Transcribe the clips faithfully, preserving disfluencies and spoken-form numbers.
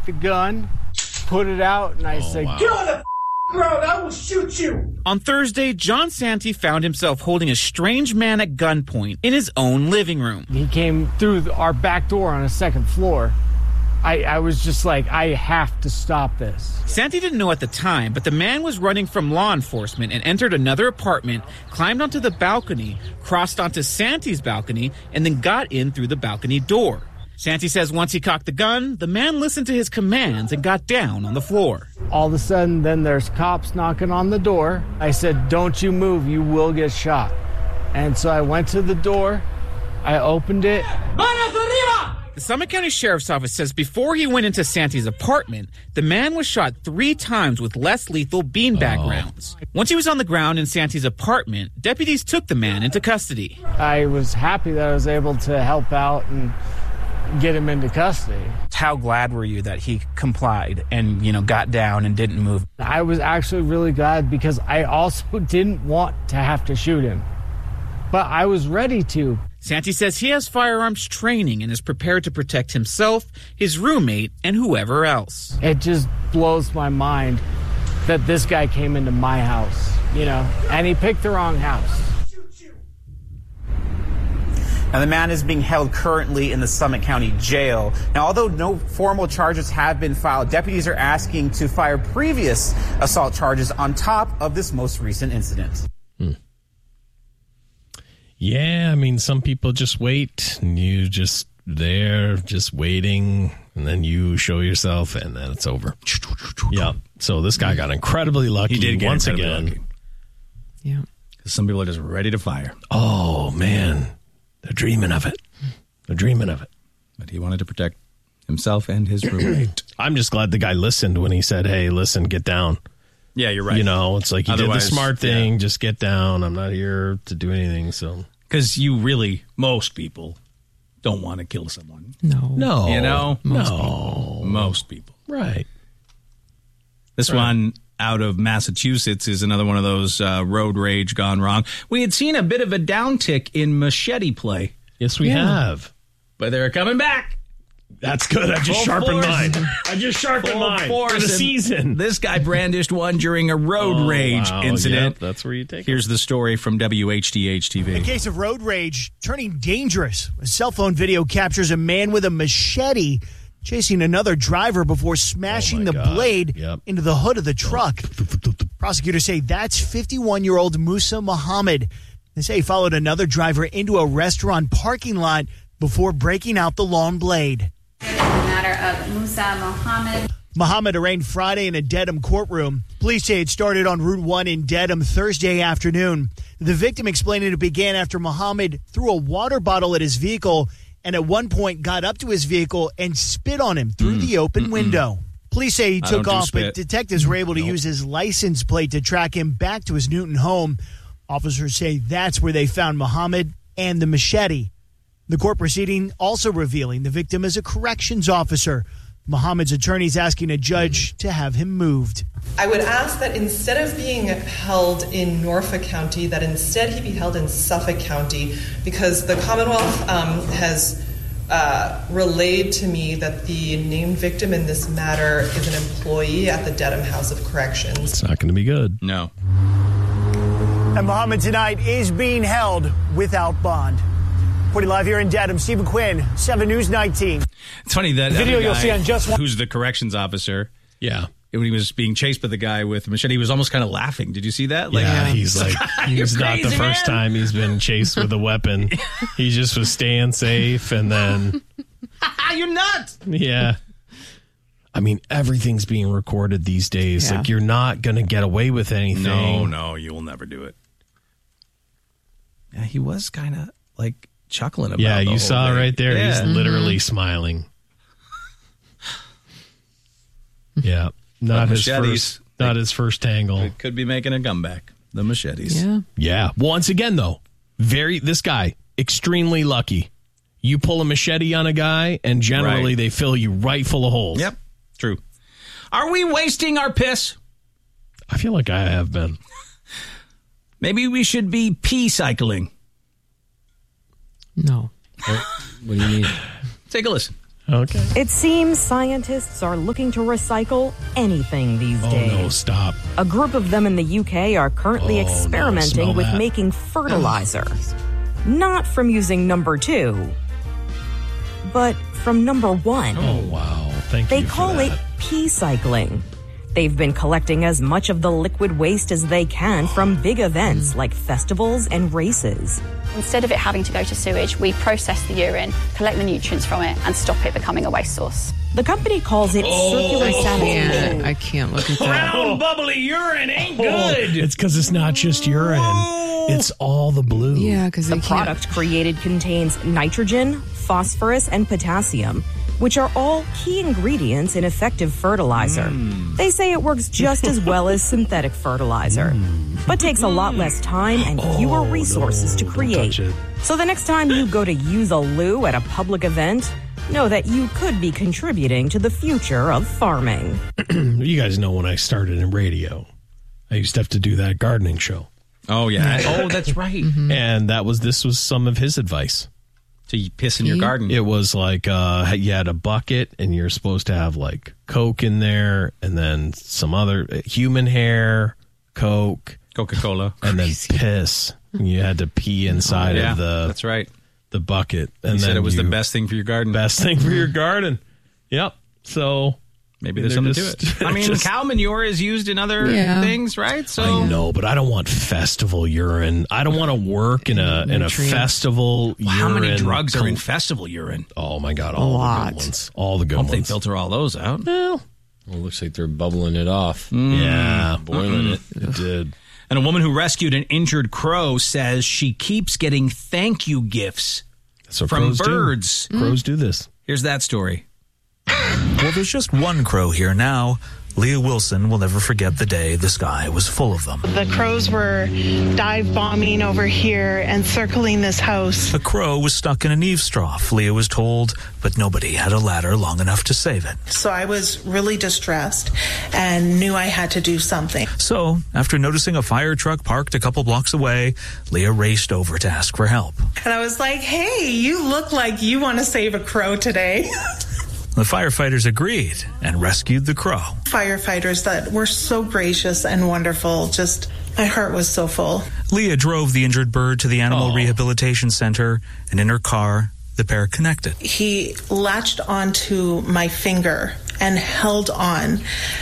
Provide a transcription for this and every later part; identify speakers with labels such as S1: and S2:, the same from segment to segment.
S1: the gun, put it out, and I
S2: oh,
S1: said,
S2: wow.
S1: get on the ground, I will shoot you.
S3: On Thursday, John Santee found himself holding a strange man at gunpoint in his own living room.
S1: He came through our back door on a second floor. I, I was just like, I have to stop this.
S3: Santee didn't know at the time, but the man was running from law enforcement and entered another apartment, climbed onto the balcony, crossed onto Santee's balcony, and then got in through the balcony door. Santee says once he cocked the gun, the man listened to his commands and got down on the floor.
S1: All of a sudden, then there's cops knocking on the door. I said, don't you move, you will get shot. And so I went to the door, I opened it.
S3: The Summit County Sheriff's Office says before he went into Santee's apartment, the man was shot three times with less lethal beanbag oh. rounds. Once he was on the ground in Santee's apartment, deputies took the man into custody.
S1: I was happy that I was able to help out and get him into custody.
S3: How glad were you that he complied and, you know, got down and didn't move?
S1: I was actually really glad because I also didn't want to have to shoot him. But I was ready to.
S3: Santee says he has firearms training and is prepared to protect himself, his roommate, and whoever else.
S1: It just blows my mind that this guy came into my house, you know, and he picked the wrong house.
S3: Now, the man is being held currently in the Summit County Jail. Now, although no formal charges have been filed, deputies are asking to fire previous assault charges on top of this most recent incident.
S2: Hmm. Yeah, I mean, some people just wait, and you just there, just waiting, and then you show yourself, and then it's over. Yeah. So this guy got incredibly lucky.
S4: He did get
S2: once
S4: again.
S2: Lucky.
S5: Yeah.
S4: Some people are just ready to fire.
S2: Oh, man. They're dreaming of it. They're dreaming of it.
S4: But he wanted to protect himself and his roommate.
S2: I'm just glad the guy listened when he said, hey, listen, get down.
S4: Yeah, you're right.
S2: You know, it's like you
S4: Otherwise,
S2: did the smart thing.
S4: Yeah.
S2: Just get down. I'm not here to do anything. So,
S4: because you really, most people don't want to kill someone.
S5: No.
S2: No.
S4: You know?
S2: Most
S4: no.
S2: people.
S4: Most people.
S2: Right.
S4: This right. one out of Massachusetts is another one of those uh, road rage gone wrong. We had seen a bit of a downtick in machete play.
S2: Yes, we yeah. have.
S4: But they're coming back.
S2: That's good. I just
S4: Full
S2: sharpened
S4: force.
S2: mine. I just sharpened
S4: Full
S2: mine
S4: force.
S2: for the season.
S4: This guy brandished one during a road oh, rage
S2: wow.
S4: incident.
S2: Yep, that's where you take
S4: Here's
S2: it.
S4: the story from W H D H T V.
S6: A case of road rage turning dangerous. A cell phone video captures a man with a machete chasing another driver before smashing
S2: oh
S6: the
S2: God.
S6: blade
S2: yep.
S6: into the hood of the truck. Prosecutors say that's fifty-one-year-old Musa Muhammad. They say he followed another driver into a restaurant parking lot before breaking out the long blade.
S7: The matter of Musa Muhammad.
S6: Muhammad arraigned Friday in a Dedham courtroom. Police say it started on Route one in Dedham Thursday afternoon. The victim explained it began after Muhammad threw a water bottle at his vehicle and at one point got up to his vehicle and spit on him through mm. the open Mm-mm. window. Police say he
S4: I
S6: took off,
S4: do
S6: but detectives were able to nope. use his license plate to track him back to his Newton home. Officers say that's where they found Muhammad and the machete. The court proceeding also revealing the victim is a corrections officer. Muhammad's attorney's asking a judge to have him moved.
S8: I would ask that instead of being held in Norfolk County, that instead he be held in Suffolk County, because the Commonwealth um, has uh, relayed to me that the named victim in this matter is an employee at the Dedham House of Corrections.
S2: It's not going to be good.
S4: No.
S6: And Muhammad tonight is being held without bond. Reporting live here in Dedham, Stephen Quinn, seven News nineteen.
S4: It's funny that
S6: the video
S4: guy,
S6: you'll see on just one.
S4: Who's the corrections officer?
S2: Yeah.
S4: When he was being chased by the guy with the machete, he was almost kind of laughing. Did you see that? Like,
S2: yeah, he's like, he's not
S4: crazy,
S2: the first
S4: man.
S2: time he's been chased with a weapon. He just was staying safe, and then...
S4: You're nuts!
S2: Yeah. I mean, everything's being recorded these days.
S5: Yeah.
S2: Like, you're not going to get away with anything.
S4: No, no, you will never do it. Yeah, he was kind of, like, chuckling about
S2: Yeah,
S4: the
S2: you
S4: whole
S2: saw
S4: thing.
S2: right there.
S4: Yeah.
S2: He's
S4: Mm-hmm.
S2: literally smiling. Yeah. Not his first, not his first tangle.
S4: It could be making a comeback. The machetes.
S5: Yeah.
S2: Yeah. Once again, though, very this guy extremely lucky. You pull a machete on a guy, and generally
S4: Right.
S2: they fill you right full of holes.
S4: Yep. True. Are we wasting our piss?
S2: I feel like I have been.
S4: Maybe we should be pee cycling.
S5: No.
S9: What, what do you mean?
S4: Take a listen.
S2: Okay.
S5: It seems scientists are looking to recycle anything these
S2: Oh,
S5: days.
S2: no, stop.
S5: A group of them in the U K are currently
S2: Oh, no,
S5: experimenting
S2: smell
S5: with
S2: that.
S5: making fertilizer. Not from using number two, but from number one.
S2: Oh, wow. Thank
S5: They
S2: you for
S5: call
S2: that.
S5: it pea cycling. They've been collecting as much of the liquid waste as they can from big events like festivals and races.
S9: Instead of it having to go to sewage, we process the urine, collect the nutrients from it, and stop it becoming a waste source.
S5: The company calls it circular sanitation.
S10: I can't look at that.
S4: Brown bubbly urine ain't good.
S2: It's because it's not just urine. It's all the blue.
S10: Yeah, because
S5: The
S10: they can't.
S5: product created contains nitrogen, phosphorus, and potassium, which are all key ingredients in effective fertilizer. They say it works just as well as synthetic fertilizer, but takes a lot less time and fewer
S2: Oh,
S5: resources
S2: no,
S5: to
S2: don't
S5: create.
S2: touch it.
S5: So the next time you go to use a loo at a public event, know that you could be contributing to the future of farming.
S2: You guys know when I started in radio, I used to have to do that gardening show.
S4: Oh, yeah. Oh, that's right.
S2: And that was this was some of his advice.
S4: To piss in your garden.
S2: It was like uh, you had a bucket, and you're supposed to have like Coke in there, and then some other uh, human hair, Coke,
S4: Coca-Cola,
S2: and then piss. And you had to pee inside
S4: Oh, yeah,
S2: of the
S4: that's right.
S2: the bucket. And
S4: He
S2: then
S4: said it was
S2: you,
S4: the best thing for your garden.
S2: best thing for your garden. Yep. So
S4: Maybe there's
S2: they're
S4: something
S2: just-
S4: to it. I mean,
S2: just-
S4: cow manure is used in other
S10: Yeah.
S4: things, right? So
S2: I know, but I don't want festival urine. I don't want to work in a in a
S10: Nutrients.
S2: festival urine.
S4: how many drugs are
S2: col-
S4: in festival urine?
S2: Oh my god, all the
S10: lot.
S2: good ones. All the good
S4: Hope they
S2: ones.
S4: filter all those out.
S2: Well,
S11: Well, it looks like they're bubbling it off.
S2: yeah,
S11: Boiling it.
S2: it did.
S4: And a woman who rescued an injured crow says she keeps getting thank you gifts
S2: That's what
S4: from
S2: crows do.
S4: birds.
S2: Crows do this.
S4: Here's that story.
S12: Well, there's just one crow here now. Leah Wilson will never forget the day the sky was full of them.
S13: The crows were dive bombing over here and circling this house.
S12: A crow was stuck in an eaves trough, Leah was told, but nobody had a ladder long enough to save it.
S13: So I was really distressed and knew I had to do something.
S12: So, after noticing a fire truck parked a couple blocks away, Leah raced over to ask for help.
S13: And I was like, hey, you look like you want to save a crow today.
S12: The firefighters agreed and rescued the crow.
S13: Firefighters that were so gracious and wonderful. Just, my heart was so full.
S12: Leah drove the injured bird to the animal rehabilitation center, and in her car, the pair connected.
S13: He latched onto my finger and held on.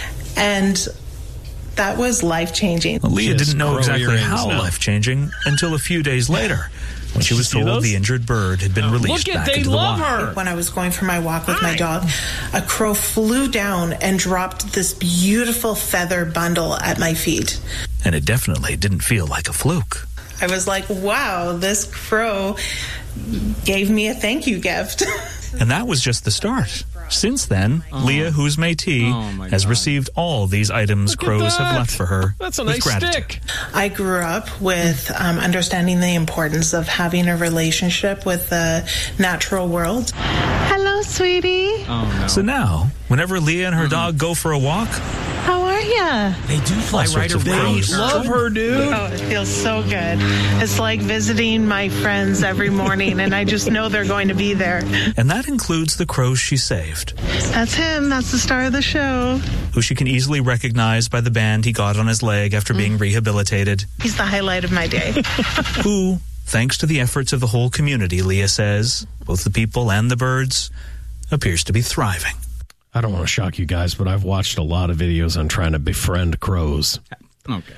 S13: And that was life-changing.
S12: Leah
S2: Just
S12: didn't know
S2: crow
S12: exactly
S2: earrings
S12: how
S2: now.
S12: life-changing until a few days later, when she
S2: you
S12: was
S2: see
S12: told
S2: those?
S12: the injured bird had been released
S4: Look at,
S12: back
S4: they
S12: into the
S4: love
S12: wild.
S4: her.
S13: When I was going for my walk with my dog, a crow flew down and dropped this beautiful feather bundle at my feet.
S12: And it definitely didn't feel like a fluke.
S13: I was like, wow, this crow gave me a thank you gift.
S12: And that was just the start. Since then, Leah, who's Métis,
S4: Oh, my
S12: has
S4: God.
S12: received all these items
S2: Look at
S12: crows have
S2: that.
S12: left for her
S2: That's a
S12: with
S2: nice
S12: gratitude.
S2: stick.
S13: I grew up with um, understanding the importance of having a relationship with the natural world. Hello, sweetie.
S4: Oh, no.
S12: So now, whenever Leah and her dog go for a walk,
S13: How are ya?
S4: They do fly
S12: sorts
S4: right
S12: of
S4: around.
S12: crows.
S2: Love her, dude.
S13: Oh, it feels so good. It's like visiting my friends every morning, and I just know they're going to be there.
S12: and that includes the crows she saved,
S13: That's him. That's the star of the show.
S12: who she can easily recognize by the band he got on his leg after being rehabilitated,
S13: He's the highlight of my day.
S12: who, thanks to the efforts of the whole community, Leah says, both the people and the birds, appears to be thriving.
S2: I don't want to shock you guys, but I've watched a lot of videos on trying to befriend crows.
S4: Okay.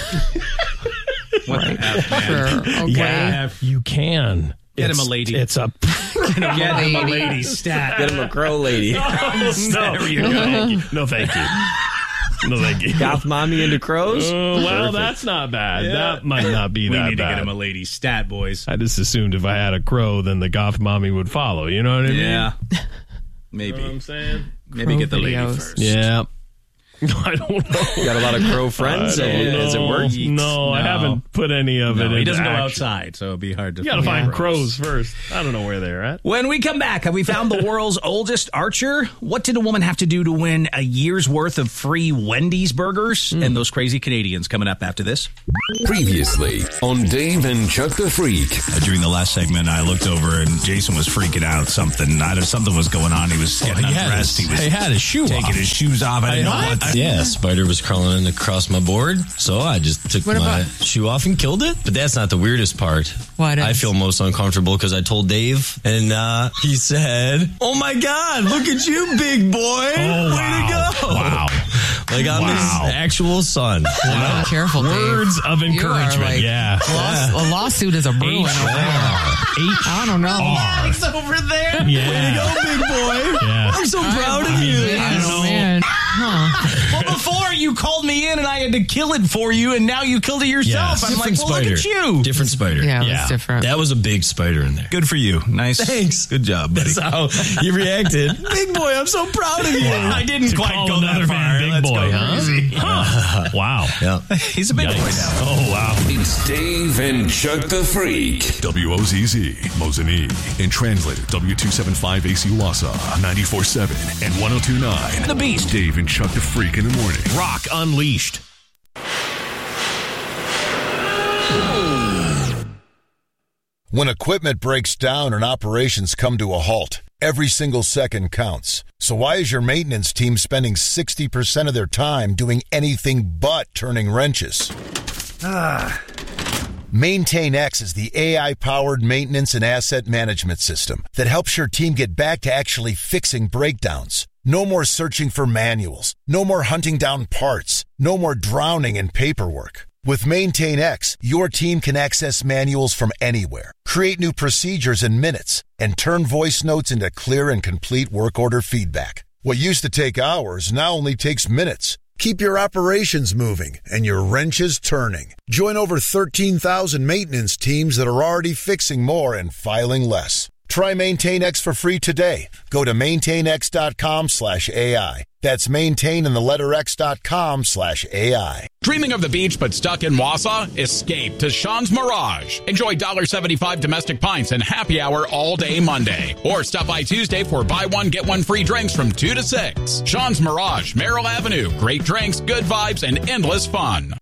S4: What the F, man?
S10: Sure. Okay.
S2: Yeah, you can.
S4: Get him
S2: It's-
S4: a lady.
S2: It's a
S4: Get him a lady stat.
S11: Get him a crow lady.
S2: no, you go. No, thank you. No, thank you.
S11: Goth mommy into crows?
S2: Uh, well,
S11: Perfect.
S2: that's not bad. That might not be
S4: We
S2: that
S4: need to
S2: bad.
S4: get him a lady stat, boys.
S2: I just assumed if I had a crow, then the goth mommy would follow. You know what I mean?
S4: Yeah.
S2: You know what
S4: Maybe.
S2: I'm saying?
S4: Maybe get the lady
S10: videos.
S4: first.
S2: Yeah. I don't know.
S11: You got a lot of crow friends?
S2: I don't
S11: Has it
S2: know.
S11: worked?
S2: No,
S4: No.
S2: I haven't put any of
S4: No,
S2: it in.
S4: he doesn't go
S2: action.
S4: outside, so it'd be hard to
S2: You got to find crows first. I don't know where they're at.
S4: When we come back, have we found the world's oldest archer? What did a woman have to do to win a year's worth of free Wendy's burgers?
S2: Mm.
S4: And those crazy Canadians coming up after this.
S10: Previously on Dave and Chuck the Freak.
S14: Uh, during the last segment, I looked over and Jason was freaking out. Something, I don't, something was going on. He was getting
S2: Oh, he had
S14: undressed.
S2: his-
S14: he was
S2: he had his shoe
S14: taking
S2: off.
S14: his shoes off. I didn't know what.
S11: Yeah, a spider was crawling in across my board, so I just took
S15: What
S11: my
S15: about-
S11: shoe off and killed it. But that's not the weirdest part.
S15: What is?
S11: I feel most uncomfortable because I told Dave, and uh, he said, "Oh my God, look at you, big boy!
S2: Oh,
S11: Way
S2: wow.
S11: to go!"
S2: Wow.
S11: Like I'm
S2: Wow.
S11: his actual son.
S15: Wow. Careful, Dave.
S2: Words of
S15: You are
S2: encouragement.
S15: like-
S2: yeah.
S15: Law- A lawsuit is a brewing over there.
S2: H
S15: I don't know.
S2: R.
S4: It's over there.
S2: Yeah.
S11: Way to go, big boy!
S2: Yeah.
S11: I'm so proud of
S15: I
S11: you.
S15: mean,
S2: I know.
S15: oh, man. Huh.
S4: Well, before you called me in and I had to kill it for you, and now you killed it yourself.
S11: Yeah,
S4: I'm like,
S11: different
S4: well, look
S11: spider.
S4: at you.
S11: Different spider.
S15: Yeah, it
S2: Yeah.
S15: was different.
S11: That was a big spider in there.
S14: Good for you. Nice.
S11: Thanks.
S14: Good job, buddy.
S11: That's how you reacted. Big boy, I'm so proud of you.
S4: I didn't
S2: To
S4: quite
S2: call
S4: go
S2: another
S4: that far.
S2: man big
S4: Let's
S2: boy,
S4: go
S2: huh?
S4: crazy.
S2: Huh. Wow.
S11: Yeah.
S4: He's a big boy
S2: Yikes.
S4: now.
S2: Oh, wow.
S10: It's Dave and Chuck the Freak.
S16: W O Z Z, Mosinee. And translated W two seventy-five A C Wausau, ninety-four point seven and one oh two point nine.
S4: The Beast.
S16: Dave and Chuck the Freak in the morning.
S2: Rock Unleashed.
S17: When equipment breaks down and operations come to a halt, every single second counts. So why is your maintenance team spending sixty percent of their time doing anything but turning wrenches? Ah. MaintainX is the A I-powered maintenance and asset management system that helps your team get back to actually fixing breakdowns. No more searching for manuals. No more hunting down parts. No more drowning in paperwork. With MaintainX, your team can access manuals from anywhere, create new procedures in minutes, and turn voice notes into clear and complete work order feedback. What used to take hours now only takes minutes. Keep your operations moving and your wrenches turning. Join over thirteen thousand maintenance teams that are already fixing more and filing less. Try MaintainX for free today. Go to maintainx.com slash AI. That's maintain in the letter x.com slash AI.
S18: Dreaming of the beach but stuck in Wausau? Escape to Sean's Mirage. Enjoy one dollar seventy-five domestic pints and happy hour all day Monday. Or stop by Tuesday for buy one, get one free drinks from two to six. Sean's Mirage, Merrill Avenue. Great drinks, good vibes, and endless fun.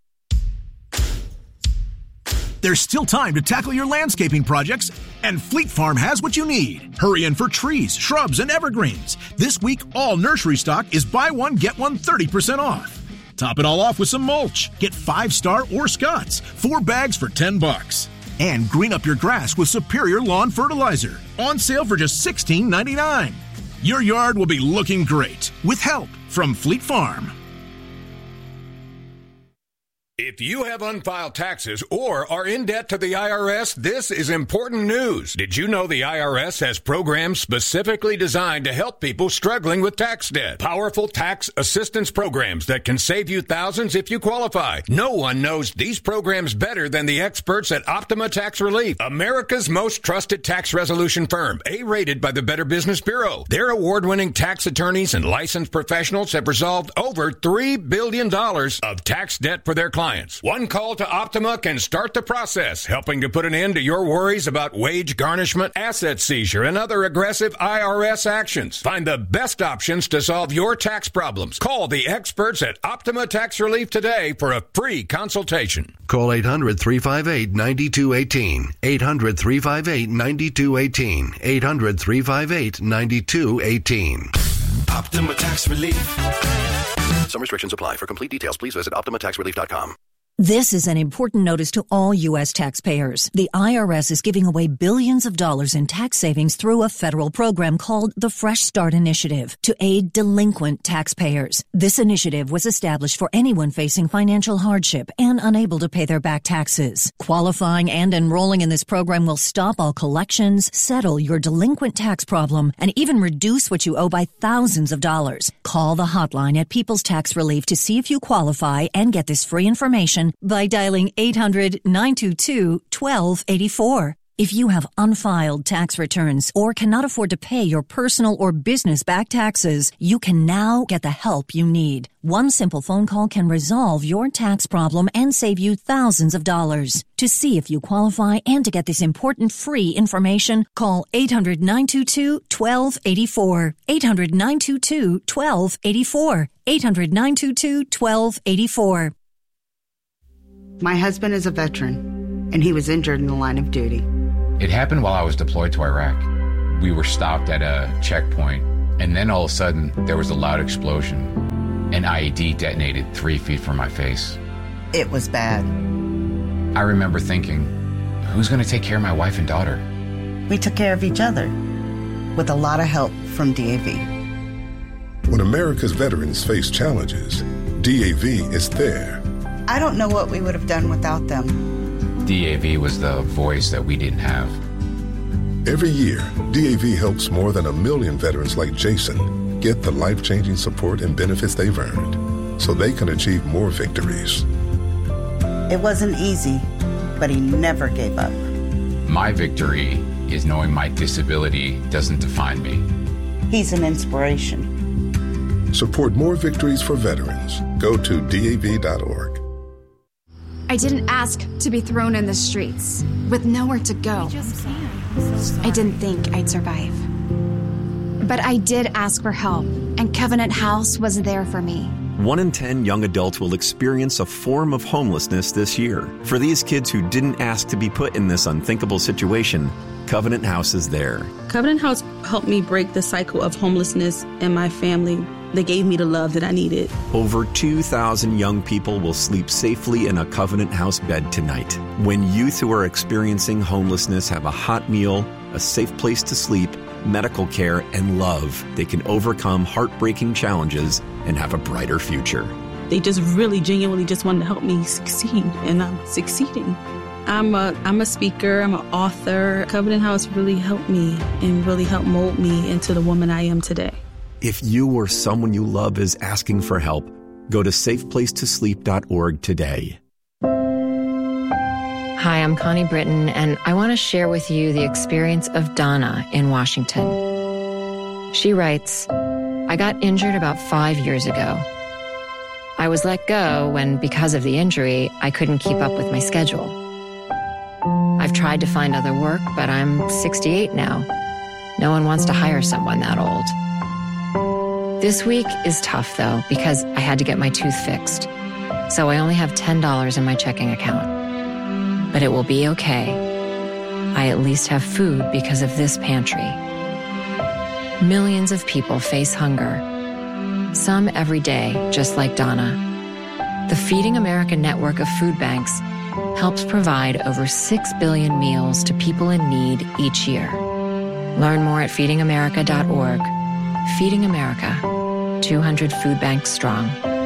S19: There's still time to tackle your landscaping projects, and Fleet Farm has what you need. Hurry in for trees, shrubs, and evergreens. This week, all nursery stock is buy one, get one thirty percent off. Top it all off with some mulch. Get Five Star or Scott's, four bags for ten bucks. And green up your grass with Superior Lawn Fertilizer, on sale for just sixteen ninety-nine. Your yard will be looking great with help from Fleet Farm.
S20: If you have unfiled taxes or are in debt to the I R S, this is important news. Did you know the I R S has programs specifically designed to help people struggling with tax debt? Powerful tax assistance programs that can save you thousands if you qualify. No one knows these programs better than the experts at Optima Tax Relief, America's most trusted tax resolution firm, A-rated by the Better Business Bureau. Their award-winning tax attorneys and licensed professionals have resolved over three billion dollars of tax debt for their clients. One call to Optima can start the process, helping to put an end to your worries about wage garnishment, asset seizure, and other aggressive I R S actions. Find the best options to solve your tax problems. Call the experts at Optima Tax Relief today for a free consultation.
S10: Call eight hundred, three five eight, nine two one eight. eight hundred, three five eight, nine two one eight. eight hundred, three five eight, nine two one eight.
S21: Optima Tax Relief.
S22: Some restrictions apply. For complete details, please visit optima tax relief dot com.
S23: This is an important notice to all U S taxpayers. The I R S is giving away billions of dollars in tax savings through a federal program called the Fresh Start Initiative to aid delinquent taxpayers. This initiative was established for anyone facing financial hardship and unable to pay their back taxes. Qualifying and enrolling in this program will stop all collections, settle your delinquent tax problem, and even reduce what you owe by thousands of dollars. Call the hotline at People's Tax Relief to see if you qualify and get this free information by dialing eight hundred, nine two two, one two eight four. If you have unfiled tax returns or cannot afford to pay your personal or business back taxes, you can now get the help you need. One simple phone call can resolve your tax problem and save you thousands of dollars. To see if you qualify and to get this important free information, call eight hundred, nine two two, one two eight four. eight hundred, nine two two, one two eight four. eight hundred, nine two two, one two eight four.
S1: My husband is a veteran, and he was injured in the line of duty.
S3: It happened while I was deployed to Iraq. We were stopped at a checkpoint, and then all of a sudden, there was a loud explosion. An I E D detonated three feet from my face.
S1: It was bad.
S3: I remember thinking, who's going to take care of my wife and daughter?
S1: We took care of each other, with a lot of help from D A V.
S7: When America's veterans face challenges, D A V is there.
S1: I don't know what we would have done without them.
S3: D A V was the voice that we didn't have.
S7: Every year, D A V helps more than a million veterans like Jason get the life-changing support and benefits they've earned so they can achieve more victories.
S1: It wasn't easy, but he never gave up.
S3: My victory is knowing my disability doesn't define me.
S1: He's an inspiration.
S7: Support more victories for veterans. Go to D A V dot org.
S24: I didn't ask to be thrown in the streets with nowhere to go. I didn't think I'd survive. But I did ask for help, and Covenant House was there for me.
S25: One in ten young adults will experience a form of homelessness this year. For these kids who didn't ask to be put in this unthinkable situation, Covenant House is there.
S26: Covenant House helped me break the cycle of homelessness in my family. They gave me the love that I needed.
S25: Over two thousand young people will sleep safely in a Covenant House bed tonight. When youth who are experiencing homelessness have a hot meal, a safe place to sleep, medical care, and love, they can overcome heartbreaking challenges and have a brighter future.
S26: They just really genuinely just wanted to help me succeed, and I'm succeeding. I'm a, I'm a speaker, I'm an author. Covenant House really helped me and really helped mold me into the woman I am today.
S25: If you or someone you love is asking for help, go to safe place to sleep dot org today.
S27: Hi, I'm Connie Britton, and I want to share with you the experience of Donna in Washington. She writes, I got injured about five years ago. I was let go when, because of the injury, I couldn't keep up with my schedule. I've tried to find other work, but I'm sixty-eight now. No one wants to hire someone that old. This week is tough, though, because I had to get my tooth fixed. So I only have ten dollars in my checking account. But it will be okay. I at least have food because of this pantry. Millions of people face hunger. Some every day, just like Donna. The Feeding America network of food banks helps provide over six billion meals to people in need each year. Learn more at feeding america dot org. Feeding America, two hundred food banks strong.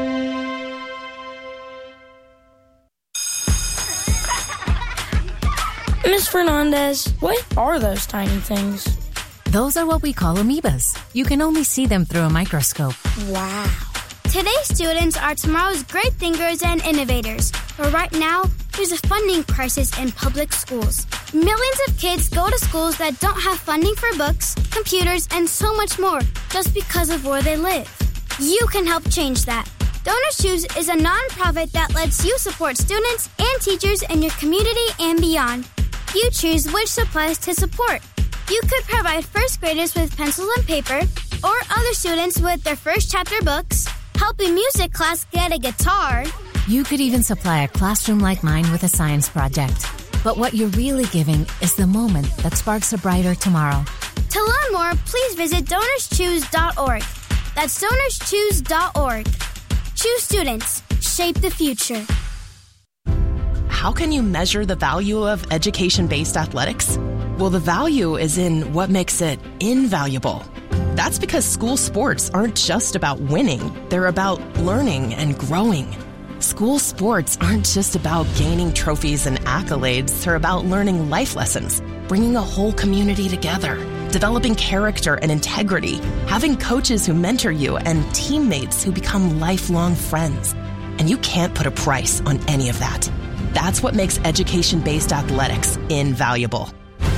S28: Miss Fernandez, what are those tiny things?
S29: Those are what we call amoebas. You can only see them through a microscope.
S28: Wow. Today's students are tomorrow's great thinkers and innovators. But right now, there's a funding crisis in public schools. Millions of kids go to schools that don't have funding for books, computers, and so much more just because of where they live. You can help change that. Donors Choose is a nonprofit that lets you support students and teachers in your community and beyond. You choose which supplies to support. You could provide first graders with pencils and paper, or other students with their first chapter books, help a music class get a guitar.
S29: You could even supply a classroom like mine with a science project. But what you're really giving is the moment that sparks a brighter tomorrow.
S28: To learn more, please visit donors choose dot org. That's donors choose dot org. Choose students. Shape the future.
S30: How can you measure the value of education-based athletics? Well, the value is in what makes it invaluable. That's because school sports aren't just about winning. They're about learning and growing. School sports aren't just about gaining trophies and accolades. They're about learning life lessons, bringing a whole community together, developing character and integrity, having coaches who mentor you, and teammates who become lifelong friends. And you can't put a price on any of that. That's what makes education-based athletics invaluable.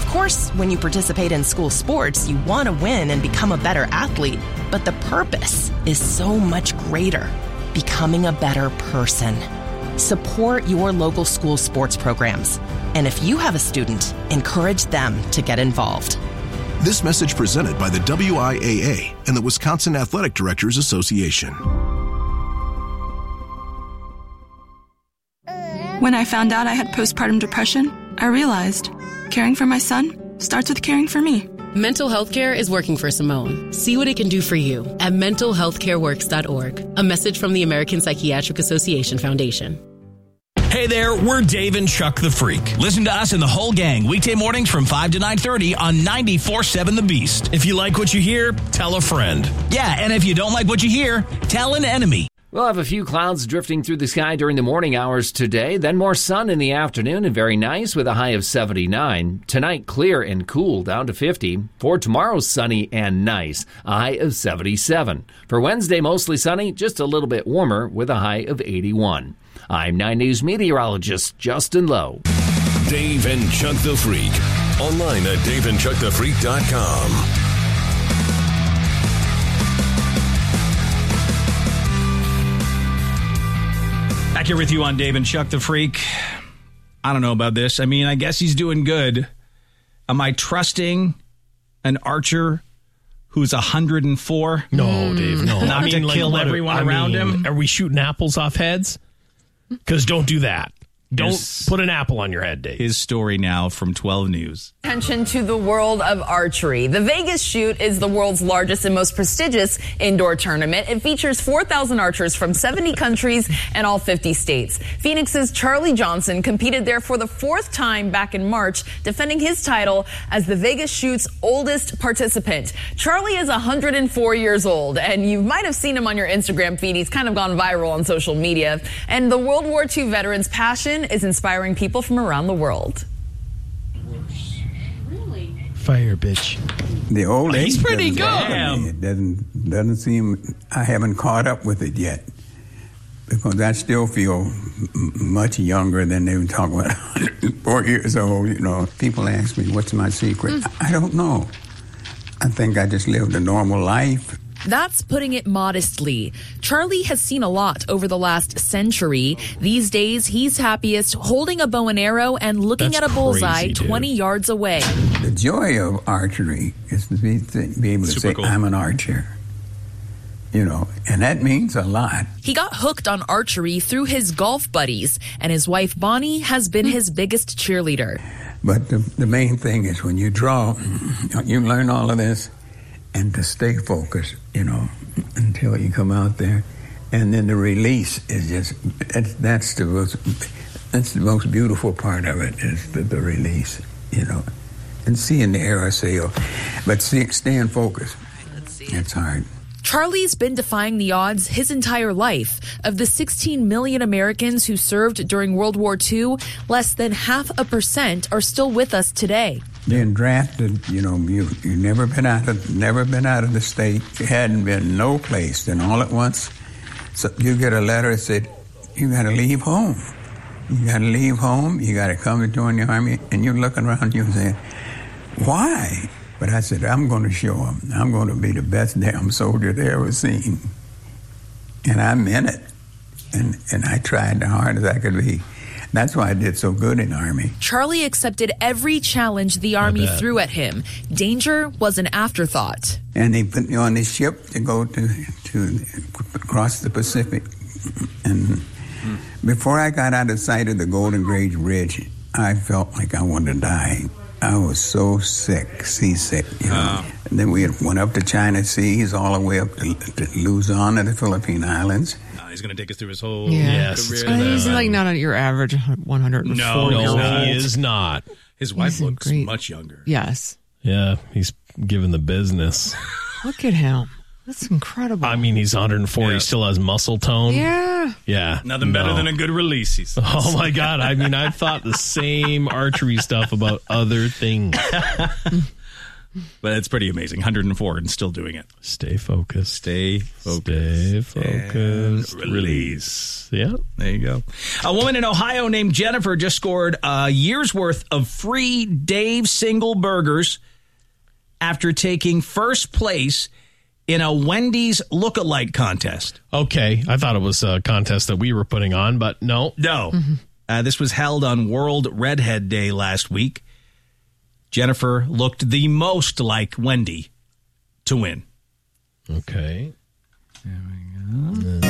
S30: course, when you participate in school sports, you want to win and become a better athlete, but the purpose is so much greater, becoming a better person. Support your local school sports programs. And if you have a student, encourage them to get involved.
S19: This message presented by the W I A A and the Wisconsin Athletic Directors Association.
S4: When I found out I had postpartum depression, I realized caring for my son starts with caring for me.
S5: Mental health care is working for Simone. See what it can do for you at mental health care works dot org. A message from the American Psychiatric Association Foundation.
S6: Hey there, we're Dave and Chuck the Freak. Listen to us and the whole gang weekday mornings from five to nine thirty on ninety-four point seven The Beast.
S2: If you like what you hear, tell a friend.
S6: Yeah, and if you don't like what you hear, tell an enemy.
S8: We'll have a few clouds drifting through the sky during the morning hours today, then more sun in the afternoon and very nice with a high of seventy-nine. Tonight, clear and cool down to fifty. For tomorrow, sunny and nice, a high of seventy-seven. For Wednesday, mostly sunny, just a little bit warmer with a high of eighty-one. I'm nine News meteorologist Justin Lowe.
S16: Dave and Chuck the Freak. Online at dave and chuck the freak dot com.
S9: Back here with you on Dave and Chuck the Freak. I don't know about this. I mean, I guess he's doing good. Am I trusting an archer who's one hundred four?
S2: No, Dave, no.
S9: Not
S2: I mean,
S9: to
S2: like,
S9: kill
S2: what-
S9: everyone
S2: I
S9: around
S2: mean,
S9: him?
S2: Are we shooting apples off heads? Because don't do that. Don't
S9: His-
S2: put an apple on your head, Dave.
S9: His story now from twelve News.
S11: Attention to the world of archery. The Vegas Shoot is the world's largest and most prestigious indoor tournament. It features four thousand archers from seventy countries and all fifty states. Phoenix's Charlie Johnson competed there for the fourth time back in March, defending his title as the Vegas Shoot's oldest participant. Charlie is one hundred four years old, and you might have seen him on your Instagram feed. He's kind of gone viral on social media. And the World War Two veteran's passion is inspiring people from around the world.
S2: Fire, bitch.
S12: The old age
S2: He's pretty
S12: doesn't bother
S2: good.
S12: me. It doesn't doesn't seem I haven't caught up with it yet because I still feel m- much younger than they would talk about. Four years old, you know. People ask me, "What's my secret?" I, I don't know. I think I just lived a normal life.
S13: That's putting it modestly. Charlie has seen a lot over the last century. These days, he's happiest holding a bow and arrow and looking
S12: That's
S13: at a bullseye
S12: crazy, dude.
S13: twenty yards away.
S12: The joy of archery is to be, to be able to
S13: Super
S12: say,
S13: cool.
S12: "I'm an archer." You know, and that means a lot.
S13: He got hooked on archery through his golf buddies, and his wife Bonnie has been his biggest cheerleader.
S12: But the, the main thing is when you draw, you learn all of this, and to stay focused, you know, until you come out there. And then the release is just, that's, that's, the, most, that's the most beautiful part of it, is the, the release, you know. And seeing the arrow sail, but see, staying focused, it's hard.
S13: Charlie's been defying the odds his entire life. Of the sixteen million Americans who served during World War Two, less than half a percent are still with us today.
S12: Being drafted, you know, you you never been out of never been out of the state. You hadn't been no place, and all at once, so you get a letter that said, "You got to leave home. You got to leave home. You got to come and join the army." And you're looking around, you saying, "Why?" But I said, "I'm going to show them. I'm going to be the best damn soldier they ever seen." And I meant it, and and I tried the hard as I could be. That's why I did so good in Army.
S13: Charlie accepted every challenge the Army
S12: bet.
S13: threw at him. Danger was an afterthought.
S12: And they put me on this ship to go to to across the Pacific. And before I got out of sight of the Golden Gate Ridge, I felt like I wanted to die. I was so sick, seasick, you know. And then we went up to China Seas, all the way up to, to Luzon and the Philippine Islands.
S9: He's going to take us through his whole
S14: Yeah.
S9: career.
S14: Uh, he's like not your average one hundred four
S9: No,
S14: year
S9: no,
S14: old.
S2: He is not.
S9: His wife
S14: He's in
S9: looks
S14: great-
S9: much younger.
S14: Yes.
S2: Yeah, he's given the business.
S14: Look at him. That's incredible.
S2: I mean, he's one hundred four. He still has muscle tone.
S14: Yeah.
S2: Yeah.
S9: Nothing better
S2: No.
S9: than a good release, he says.
S2: Oh, my God. I mean, I've thought the same archery stuff about other things.
S9: But it's pretty amazing. one hundred four and still doing it.
S2: Stay focused.
S9: Stay focused.
S2: Stay focused.
S9: And release.
S2: Yeah.
S9: There you go. A woman in Ohio named Jennifer just scored a year's worth of free Dave Single burgers after taking first place in a Wendy's lookalike contest.
S2: Okay. I thought it was a contest that we were putting on, but no.
S9: No. Mm-hmm. Uh, this was held on World Redhead Day last week. Jennifer looked the most like Wendy to win.
S2: Okay.
S9: There we go.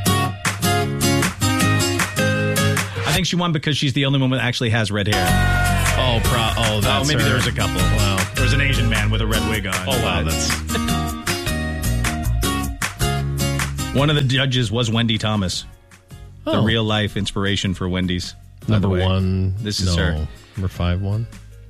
S9: I think she won because she's the only one that actually has red hair.
S2: Oh, pro- oh, that's
S9: oh, maybe
S2: her.
S9: there was a couple. Wow. There was an Asian man with a red wig on.
S2: Oh, wow. That's...
S9: One of the judges was Wendy Thomas, oh. the real-life inspiration for Wendy's.
S2: Number one.
S9: This is
S2: no.
S9: her.
S2: Number five one.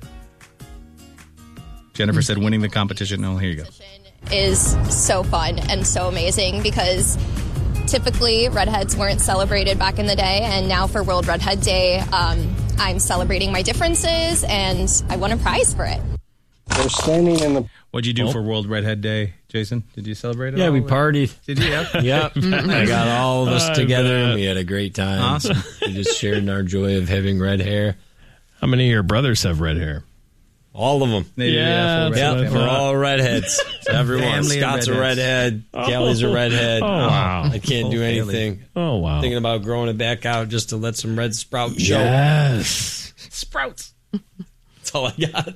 S9: Jennifer said winning the competition. Oh, here you go.
S1: Is so fun and so amazing because typically redheads weren't celebrated back in the day, and now for World Redhead Day, um, I'm celebrating my differences, and I won a prize for it.
S3: They're standing in the...
S9: What'd you do oh. for World Redhead Day, Jason? Did you celebrate it?
S10: Yeah,
S9: all?
S10: we partied.
S9: Did you? Yep.
S10: Yep. I got all of us
S2: I
S10: together,
S2: bet.
S10: and we had a great time.
S9: Awesome.
S10: We just shared in our joy of having red hair.
S2: How many of your brothers have red hair?
S10: All of them.
S2: Maybe, yeah,
S10: yeah, yeah we're all redheads. Everyone.
S9: Family
S10: Scott's a redhead.
S2: Oh.
S10: Kelly's a redhead.
S2: Oh, wow.
S10: I can't
S9: Oh,
S10: do
S9: Kelly.
S10: anything.
S2: Oh, wow.
S10: Thinking about growing it back out just to let some red sprout show.
S2: Yes.
S9: Sprouts.
S10: That's all I got.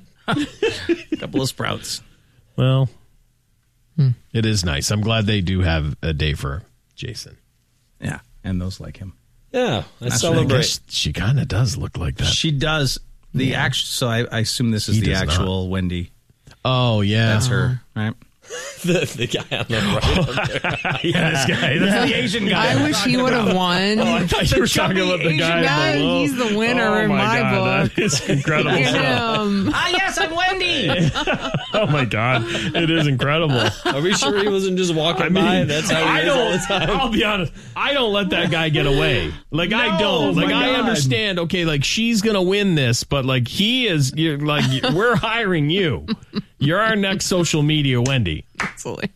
S9: A couple of sprouts.
S2: Well, hmm. it is nice. I'm glad they do have a day for Jason.
S9: Yeah, and those like him.
S10: Yeah, I
S9: That's
S10: celebrate.
S2: She, she kind of does look like that.
S9: She does. The
S2: Yeah.
S9: actual, so I, I assume this is
S2: He
S9: the
S2: does
S9: actual
S2: not.
S9: Wendy.
S2: Oh, yeah.
S9: That's her, right?
S10: the, the guy on the right.
S9: Yeah, this guy. That's the Asian guy.
S14: I wish he would have won.
S2: Oh, I thought you were talking about the
S14: Asian
S2: guy,
S14: guy,
S2: below.
S14: he's the winner
S2: oh
S14: in my,
S2: God,
S14: book.
S2: That is incredible.
S14: Look at him.
S9: Ah, yes, I'm Wendy.
S2: Oh, my God. It is incredible.
S10: Are we sure he wasn't just walking
S2: I mean,
S10: by? That's how he
S2: I
S10: is all the
S2: don't,
S10: time.
S2: I'll be honest. I don't let that guy get away. Like,
S9: No,
S2: I don't. Like,
S9: my
S2: I
S9: God.
S2: understand, okay, like, she's going to win this, but, like, he is, you're, like, we're hiring you. You're our next social media Wendy.
S14: Absolutely.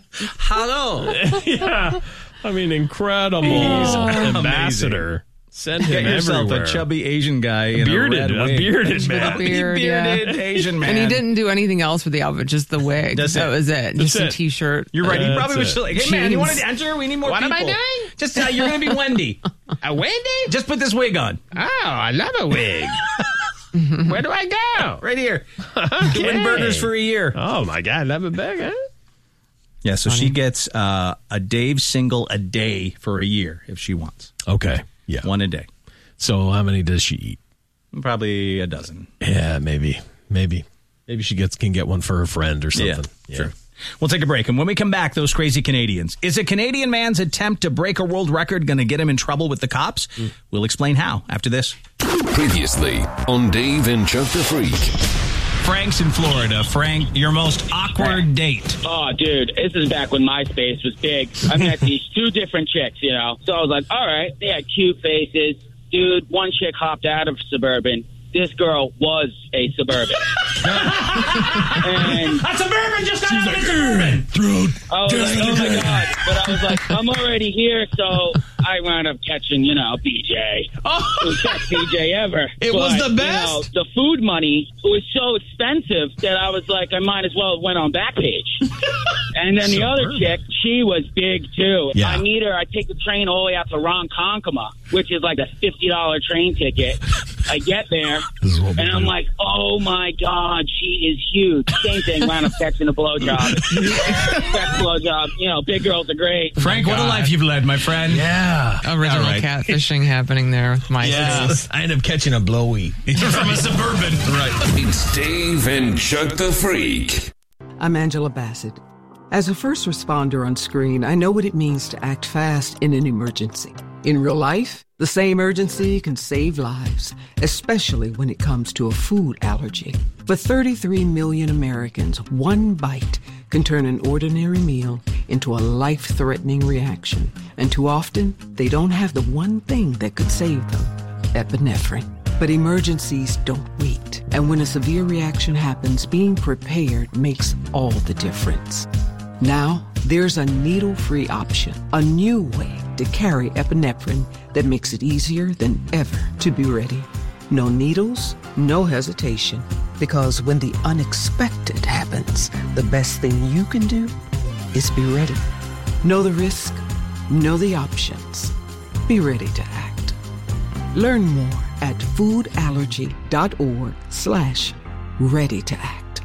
S10: Hello.
S2: Yeah. I mean, incredible.
S9: He's
S2: ambassador. Send him
S9: Get yourself
S2: everywhere.
S9: a chubby Asian guy in
S2: bearded,
S9: a red
S2: a
S9: wig.
S2: bearded man.
S14: Beard,
S9: bearded
S14: yeah.
S9: Asian man.
S14: And he didn't do anything else with the outfit, just the wig.
S9: That's
S14: that
S9: it.
S14: was it.
S2: That's
S14: Just a
S2: it.
S14: t-shirt.
S9: You're right. He
S2: Uh,
S9: probably was
S2: that's
S9: still
S2: it.
S9: like, hey, man, you
S14: Jeans.
S9: wanted to enter? We need more
S2: What
S9: people.
S2: am I doing?
S9: Just, uh, you're going to be Wendy.
S2: A Wendy?
S9: Just put this wig on.
S2: Oh, I love a wig. Where do I go?
S9: Right here.
S2: Okay.
S9: Win burgers for a year.
S2: Oh, my God. Love a bag, huh?
S9: Yeah, so she gets uh, a Dave single a day for a year if she wants.
S2: Okay. Yeah.
S9: One a day.
S2: So how many does she eat?
S9: Probably a dozen.
S2: Yeah, maybe. Maybe. Maybe she gets can get one for her friend or something.
S9: Yeah, sure. We'll take a break, and when we come back, those crazy Canadians. Is a Canadian man's attempt to break a world record going to get him in trouble with the cops? Mm. We'll explain how after this.
S16: Previously on Dave and Chuck the Freak.
S9: Frank's in Florida. Frank, your most awkward date.
S15: Oh, dude, this is back when MySpace was big. I met these two different chicks, you know. So I was like, all right, they had cute faces. Dude, one chick hopped out of Suburban. This girl was a Suburban. and
S9: A Suburban just got out of Suburban!
S15: I was like, oh, my God. But I was like, I'm already here, so I wound up catching, you know, B J. Oh. It was the best B J ever.
S2: It
S15: but,
S2: was the best?
S15: You know, the food money was so expensive that I was like, I might as well have went on Backpage. And then the other chick, she was big, too.
S2: Yeah.
S15: I meet her, I take the train all the way out to Ronkonkoma, which is like a fifty dollars train ticket. I get there, and I'm like, oh, my God, she is huge. Same thing, wound up catching a blowjob. Sex blowjob. You know, big girls are great.
S9: Frank, what a life you've led, my friend.
S2: Yeah.
S14: Original
S9: All right.
S14: catfishing happening there with my
S2: Yes. I end up catching a blowy.
S9: From a Suburban. Right.
S16: It's Dave and Chuck the Freak.
S17: I'm Angela Bassett. As a first responder on screen, I know what it means to act fast in an emergency. In real life, the same urgency can save lives, especially when it comes to a food allergy. For thirty-three million Americans, one bite can turn an ordinary meal into a life-threatening reaction. And too often, they don't have the one thing that could save them: epinephrine. But emergencies don't wait. And when a severe reaction happens, being prepared makes all the difference. Now, there's a needle-free option, a new way to carry epinephrine that makes it easier than ever to be ready. No needles, no hesitation. Because when the unexpected happens, the best thing you can do is be ready. Know the risk, know the options. Be ready to act. Learn more at foodallergy.org slash ready to act.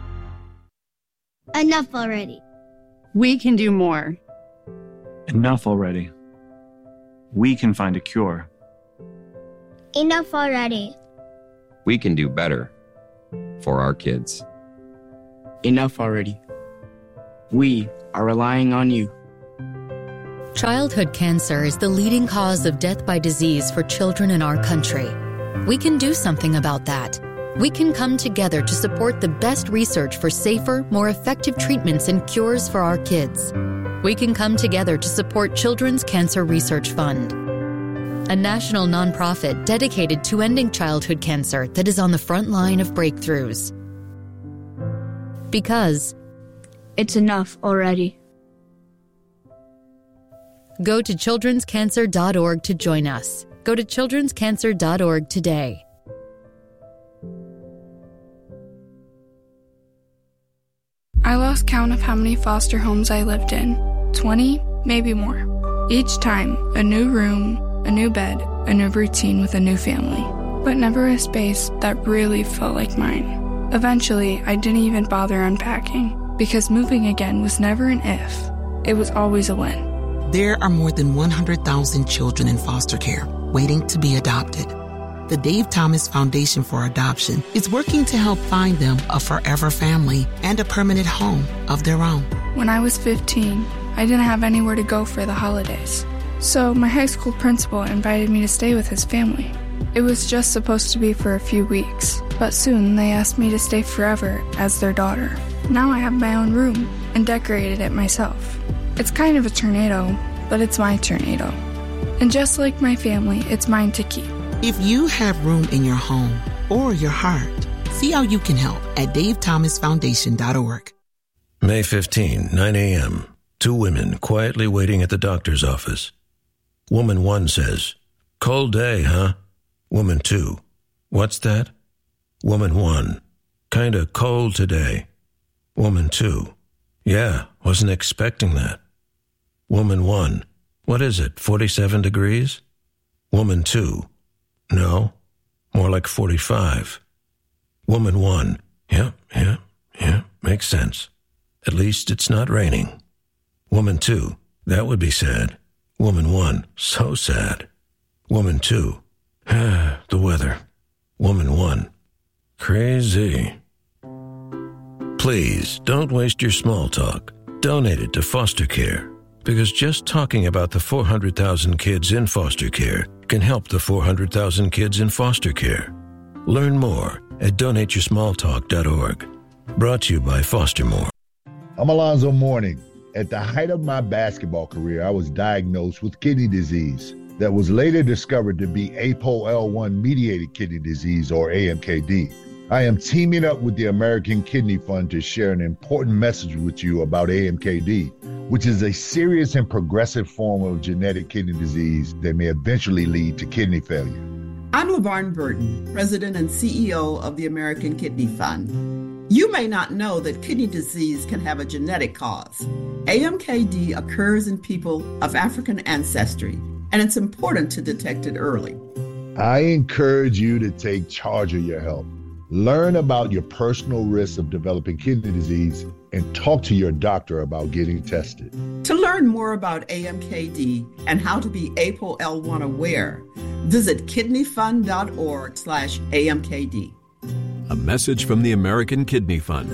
S28: Enough already.
S7: We can do more.
S18: Enough already. We can find a cure.
S28: Enough already.
S20: We can do better for our kids.
S21: Enough already. We are relying on you.
S22: Childhood cancer is the leading cause of death by disease for children in our country. We can do something about that. We can come together to support the best research for safer, more effective treatments and cures for our kids. We can come together to support Children's Cancer Research Fund, a national nonprofit dedicated to ending childhood cancer that is on the front line of breakthroughs. Because
S28: it's enough already.
S22: Go to children's cancer dot org to join us. Go to children's cancer dot org today.
S4: I lost count of how many foster homes I lived in. twenty, maybe more. Each time, a new room, a new bed, a new routine with a new family. But never a space that really felt like mine. Eventually, I didn't even bother unpacking, because moving again was never an if. It was always a when.
S23: There are more than one hundred thousand children in foster care waiting to be adopted. The Dave Thomas Foundation for Adoption is working to help find them a forever family and a permanent home of their own.
S4: When I was fifteen, I didn't have anywhere to go for the holidays. So my high school principal invited me to stay with his family. It was just supposed to be for a few weeks, but soon they asked me to stay forever as their daughter. Now I have my own room and decorated it myself. It's kind of a tornado, but it's my tornado. And just like my family, it's mine to keep.
S23: If you have room in your home or your heart, see how you can help at dave thomas foundation dot org.
S24: May fifteenth, nine a.m. Two women quietly waiting at the doctor's office. Woman one says, "Cold day, huh?" Woman two, "What's that?" Woman one, "Kinda cold today." Woman two, "Yeah, wasn't expecting that." Woman one, "What is it, forty-seven degrees?" Woman two, "No, more like forty-five." Woman one, "Yeah, yeah, yeah, makes sense. At least it's not raining." Woman two, "That would be sad." Woman one, "So sad." Woman two, "Ah, the weather." Woman one, "Crazy." Please don't waste your small talk. Donate it to foster care. Because just talking about the four hundred thousand kids in foster care can help the four hundred thousand kids in foster care. Learn more at donate your small talk dot org. Brought to you by Foster More.
S25: I'm Alonzo Mourning. At the height of my basketball career, I was diagnosed with kidney disease that was later discovered to be A P O L one mediated kidney disease, or A M K D. I am teaming up with the American Kidney Fund to share an important message with you about A M K D, which is a serious and progressive form of genetic kidney disease that may eventually lead to kidney failure.
S26: I'm LaVarn Burton, President and C E O of the American Kidney Fund. You may not know that kidney disease can have a genetic cause. A M K D occurs in people of African ancestry, and it's important to detect it early.
S25: I encourage you to take charge of your health. Learn about your personal risks of developing kidney disease and talk to your doctor about getting tested.
S26: To learn more about A M K D and how to be A P O L one aware, visit kidney fund dot org slash A M K D.
S27: A message from the American Kidney Fund.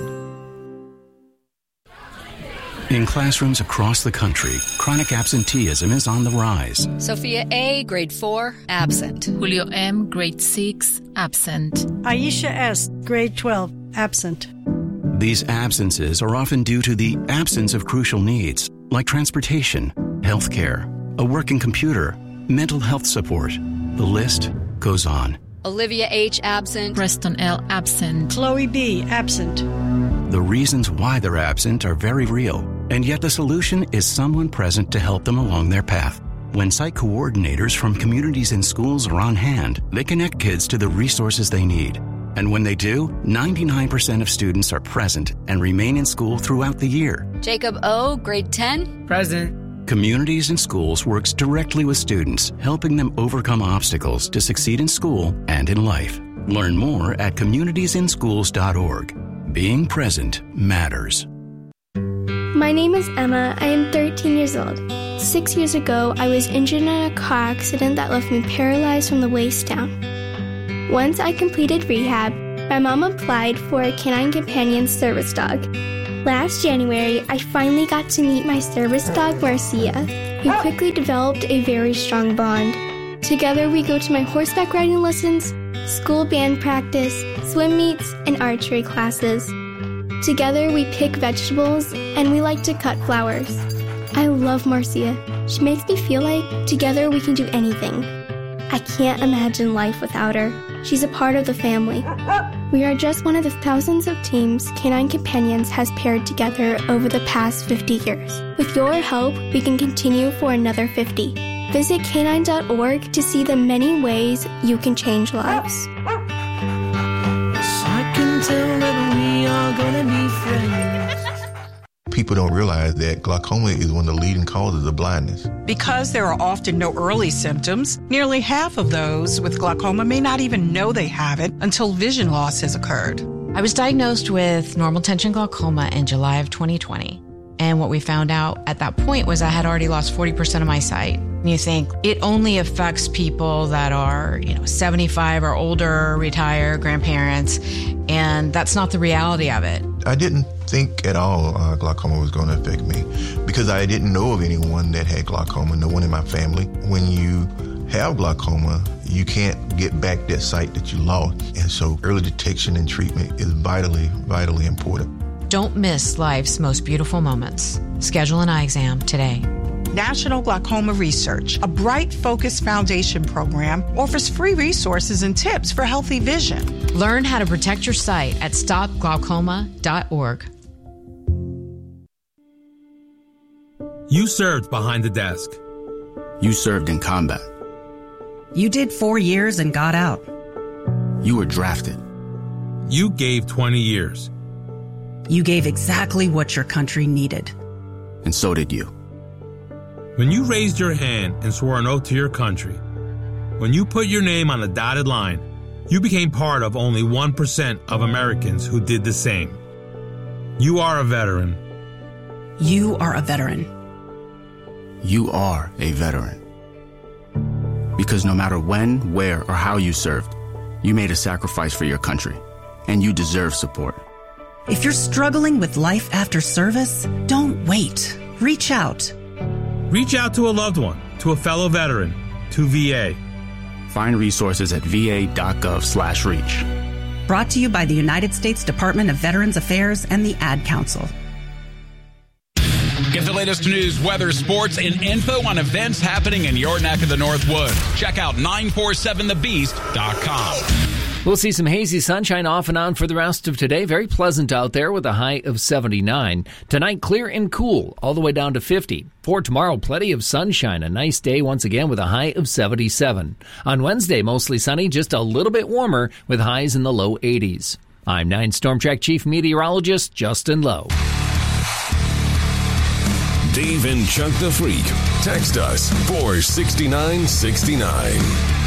S31: In classrooms across the country, chronic absenteeism is on the rise.
S32: Sophia A., grade four, absent.
S33: Julio M., grade six, absent.
S34: Aisha S., grade twelve, absent.
S31: These absences are often due to the absence of crucial needs, like transportation, health care, a working computer, mental health support. The list goes on.
S32: Olivia H. absent.
S33: Preston L. absent.
S34: Chloe B. absent.
S31: The reasons why they're absent are very real, and yet the solution is someone present to help them along their path. When site coordinators from communities and schools are on hand, they connect kids to the resources they need. And when they do, ninety-nine percent of students are present and remain in school throughout the year.
S32: Jacob O., grade ten.
S21: Present.
S31: Communities and Schools works directly with students, helping them overcome obstacles to succeed in school and in life. Learn more at communities in schools dot org. Being present matters.
S1: My name is Emma. I am thirteen years old. Six years ago, I was injured in a car accident that left me paralyzed from the waist down. Once I completed rehab, my mom applied for a Canine Companion service dog. Last January, I finally got to meet my service dog, Marcia. We quickly developed a very strong bond. Together, we go to my horseback riding lessons, school band practice, swim meets, and archery classes. Together, we pick vegetables, and we like to cut flowers. I love Marcia. She makes me feel like together we can do anything. I can't imagine life without her. She's a part of the family. We are just one of the thousands of teams Canine Companions has paired together over the past fifty years. With your help, we can continue for another fifty. Visit canine dot org to see the many ways you can change lives.
S3: I can tell that we are gonna be friends.
S5: People don't realize that glaucoma is one of the leading causes of blindness.
S6: Because there are often no early symptoms, nearly half of those with glaucoma may not even know they have it until vision loss has occurred.
S8: I was diagnosed with normal tension glaucoma in July of twenty twenty. And what we found out at that point was I had already lost forty percent of my sight. And you think it only affects people that are, you know, seventy-five or older, retired, grandparents, and that's not the reality of it.
S5: I didn't think at all uh, glaucoma was going to affect me because I didn't know of anyone that had glaucoma, no one in my family. When you have glaucoma, you can't get back that sight that you lost. And so early detection and treatment is vitally, vitally important.
S8: Don't miss life's most beautiful moments. Schedule an eye exam today.
S6: National Glaucoma Research, a Bright Focus Foundation program, offers free resources and tips for healthy vision.
S8: Learn how to protect your sight at stop glaucoma dot org.
S10: You served behind the desk.
S31: You served in combat.
S34: You did four years and got out.
S31: You were drafted.
S10: You gave twenty years.
S34: You gave exactly what your country needed.
S31: And so did you.
S10: When you raised your hand and swore an oath to your country, when you put your name on a dotted line, you became part of only one percent of Americans who did the same. You are a veteran.
S34: You are a veteran.
S31: You are a veteran. Because no matter when, where, or how you served, you made a sacrifice for your country, and you deserve support.
S34: If you're struggling with life after service, don't wait. Reach out.
S10: Reach out to a loved one, to a fellow veteran, to V A.
S31: Find resources at v a dot gov slash reach.
S34: Brought to you by the United States Department of Veterans Affairs and the Ad Council.
S11: Get the latest news, weather, sports, and info on events happening in your neck of the North Woods. Check out nine four seven the beast dot com.
S12: We'll see some hazy sunshine off and on for the rest of today. Very pleasant out there with a high of seventy-nine. Tonight, clear and cool, all the way down to fifty. For tomorrow, plenty of sunshine. A nice day once again with a high of seventy-seven. On Wednesday, mostly sunny, just a little bit warmer with highs in the low eighties. I'm nine Storm Track Chief Meteorologist Justin Lowe.
S16: Dave and Chuck the Freak. Text us four six nine six nine.